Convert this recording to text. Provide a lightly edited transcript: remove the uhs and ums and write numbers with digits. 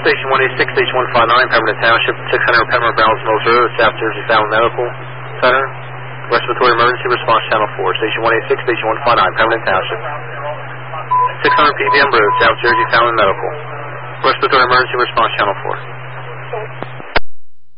Station 186, Station 159, Pembroke Township, 600 Pembroke Barrels Mills Road, South Jersey Family Medical Center. Respiratory Emergency Response Channel 4, Station 186, Station 159, Pembroke Township. 600 PBM Road, South Jersey Family Medical. Respiratory Emergency Response Channel 4.